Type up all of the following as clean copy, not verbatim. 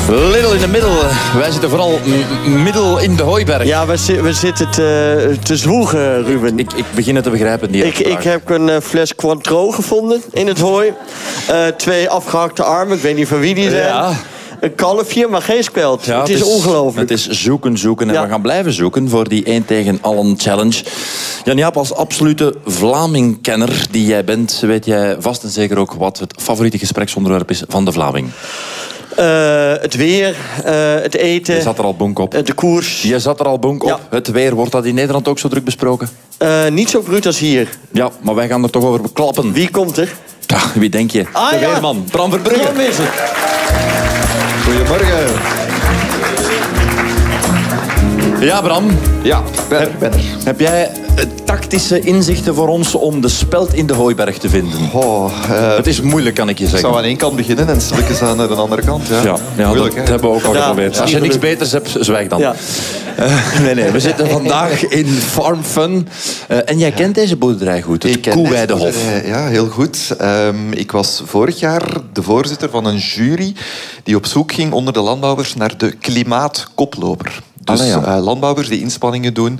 Little in the middle. Wij zitten vooral middel in de hooiberg. Ja, we zitten te zwoegen, Ruben. Ik begin het te begrijpen. Ik heb een fles Cointreau gevonden in het hooi. 2 afgehakte armen, ik weet niet van wie die zijn. Ja. Een kalfje, maar geen speld. Ja, het is ongelooflijk. Het is zoeken en we gaan blijven zoeken voor die 1 tegen allen challenge. Jan-Jaap, als absolute Vlaming-kenner die jij bent, weet jij vast en zeker ook wat het favoriete gespreksonderwerp is van de Vlaming. Het weer, het eten. Je zat er al bonk op. De koers. Je zat er al bonk op. Ja. Het weer, wordt dat in Nederland ook zo druk besproken? Niet zo bruut als hier. Ja, maar wij gaan er toch over beklappen. Wie komt er? Ja, wie denk je? De weerman, Bram Verbrugge. Bram is het. Goedemorgen. Ja, Bram. Ja, ben er. Heb jij tactische inzichten voor ons om de speld in de hooiberg te vinden? Het is moeilijk, kan ik je zeggen. Ik zou aan één kant beginnen en stilletjes aan de andere kant. Ja, moeilijk, dat hebben we ook al geprobeerd. Als je niks beters hebt, zwijg dan. Ja. Nee, we zitten vandaag in Farm Fun. En jij kent deze boerderij goed, het Koeweidehof. Ja, heel goed. Ik was vorig jaar de voorzitter van een jury die op zoek ging onder de landbouwers naar de klimaatkoploper. Dus landbouwers die inspanningen doen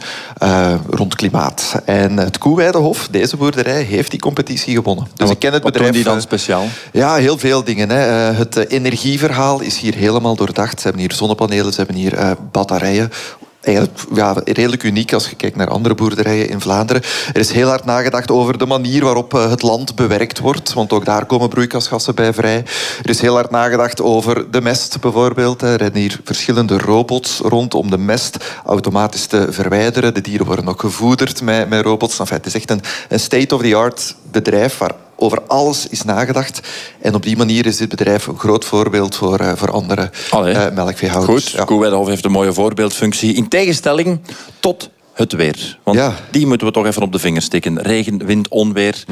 rond klimaat. En het Koeweidehof, deze boerderij, heeft die competitie gewonnen. Dus ik ken het bedrijf. Wat doen die dan speciaal? Ja, heel veel dingen. Het energieverhaal is hier helemaal doordacht. Ze hebben hier zonnepanelen, ze hebben hier batterijen. Eigenlijk redelijk uniek als je kijkt naar andere boerderijen in Vlaanderen. Er is heel hard nagedacht over de manier waarop het land bewerkt wordt. Want ook daar komen broeikasgassen bij vrij. Er is heel hard nagedacht over de mest bijvoorbeeld. Er rennen hier verschillende robots rond om de mest automatisch te verwijderen. De dieren worden ook gevoederd met robots. Enfin, het is echt een state-of-the-art bedrijf waar over alles is nagedacht. En op die manier is dit bedrijf een groot voorbeeld voor andere melkveehouders. Goed, Koeweidehof heeft een mooie voorbeeldfunctie. In tegenstelling tot het weer. Want die moeten we toch even op de vingers steken. Regen, wind, onweer.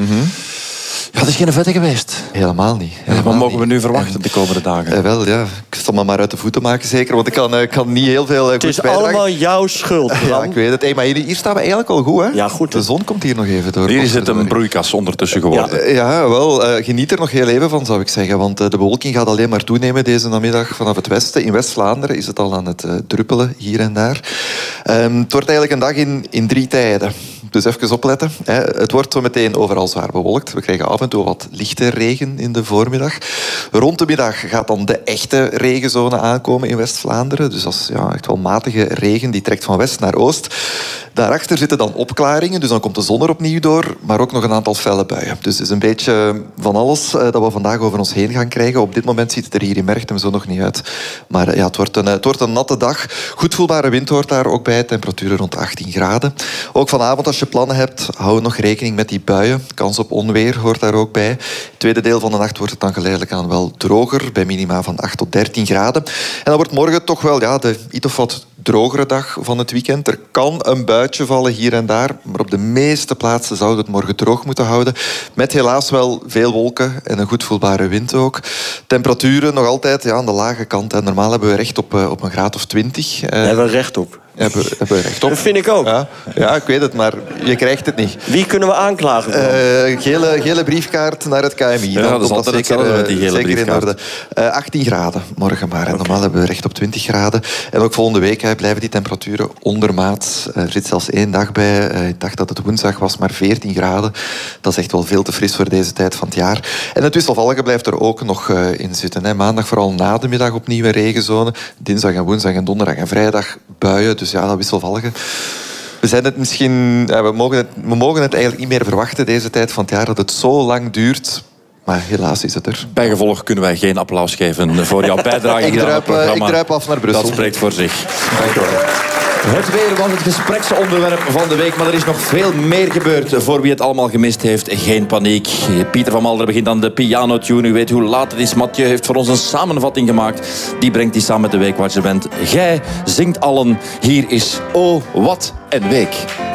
Ja, het is geen vette geweest. Helemaal niet. Wat mogen we nu verwachten de komende dagen? Wel, ja. Ik zal me maar uit de voeten maken, zeker. Want ik kan niet heel veel Het is bijdragen. allemaal jouw schuld. Ja, ik weet het. Hey, maar hier staan we eigenlijk al goed, hè? Ja, goed. De zon komt hier nog even door. Hier is het een broeikas ondertussen geworden. Ja, wel. Geniet er nog heel even van, zou ik zeggen. Want de bewolking gaat alleen maar toenemen deze namiddag vanaf het westen. In West-Vlaanderen is het al aan het druppelen, hier en daar. Het wordt eigenlijk een dag in 3 tijden. Dus even opletten. Het wordt zo meteen overal zwaar bewolkt. We krijgen af en toe wat lichte regen in de voormiddag. Rond de middag gaat dan de echte regenzone aankomen in West-Vlaanderen. Dus dat is echt wel matige regen. Die trekt van west naar oost. Daarachter zitten dan opklaringen. Dus dan komt de zon er opnieuw door. Maar ook nog een aantal felle buien. Dus het is een beetje van alles dat we vandaag over ons heen gaan krijgen. Op dit moment ziet het er hier in Merchtem zo nog niet uit. Maar het wordt een natte dag. Goed voelbare wind hoort daar ook bij. Temperaturen rond 18 graden. Ook vanavond, als je plannen hebt, hou nog rekening met die buien. Kans op onweer hoort daar ook bij. Het tweede deel van de nacht wordt het dan geleidelijk aan wel droger. Bij minima van 8 tot 13 graden. En dan wordt morgen toch wel de iets of wat drogere dag van het weekend. Er kan een buitje vallen hier en daar. Maar op de meeste plaatsen zouden we het morgen droog moeten houden. Met helaas wel veel wolken en een goed voelbare wind ook. Temperaturen nog altijd aan de lage kant. En normaal hebben we recht op een graad of 20. Hebben we recht op. Hebben we recht op. Dat vind ik ook. Ja, ik weet het, maar je krijgt het niet. Wie kunnen we aanklagen? Gele briefkaart naar het KMI. Ja, dat is altijd hetzelfde met die gele briefkaart. In orde. 18 graden morgen maar. En normaal hebben we recht op 20 graden. En ook volgende week blijven die temperaturen ondermaats. Er zit zelfs 1 dag bij. Ik dacht dat het woensdag was, maar 14 graden. Dat is echt wel veel te fris voor deze tijd van het jaar. En het wisselvallige blijft er ook nog in zitten. Maandag vooral na de middag opnieuw een regenzone. Dinsdag en woensdag en donderdag en vrijdag buien. Dus ja, dat wisselvallige. We zijn het misschien... We mogen het eigenlijk niet meer verwachten deze tijd van het jaar, dat het zo lang duurt. Maar helaas is het er. Bijgevolg kunnen wij geen applaus geven voor jouw bijdrage hier aan het programma. Ik druip af naar Brussel. Dat spreekt voor zich. Dank u wel. Het weer was het gespreksonderwerp van de week, maar er is nog veel meer gebeurd. Voor wie het allemaal gemist heeft, geen paniek. Pieter van Malderen begint aan de pianotune. U weet hoe laat het is. Mathieu heeft voor ons een samenvatting gemaakt. Die brengt die samen met de Weekwatcher Band. Gij zingt allen. Hier is Oh, wat een week.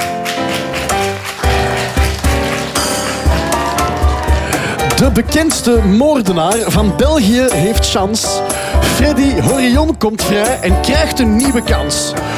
De bekendste moordenaar van België heeft chance. Freddy Horion komt vrij en krijgt een nieuwe kans.